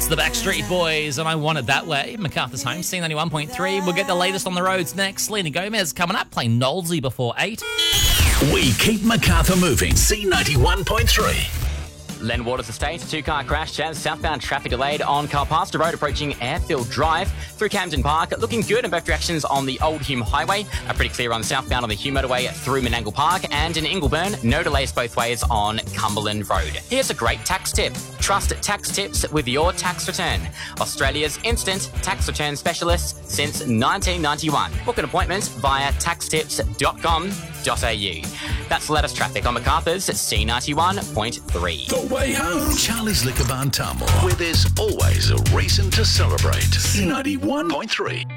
It's the Backstreet Boys, and I Want It That Way. MacArthur's Home, C91.3. We'll get the latest on the roads next. Selena Gomez coming up, playing Knowlesy before 8. We keep MacArthur moving. C91.3. Len Waters Estate, two-car crash as southbound traffic delayed on Carpasta Road approaching Airfield Drive through Camden Park. Looking good in both directions on the Old Hume Highway. Pretty clear on southbound on the Hume Motorway through Menangle Park. And in Ingleburn, no delays both ways on Cumberland Road. Here's a great tax tip. Trust tax tips with your tax return. Australia's instant tax return specialist since 1991. Book an appointment via taxtips.com.au. That's Let Us Traffic on MacArthur's C91.3. The way home. Charlie's Liquor Barn Tamworth, where there's always a reason to celebrate. C91.3.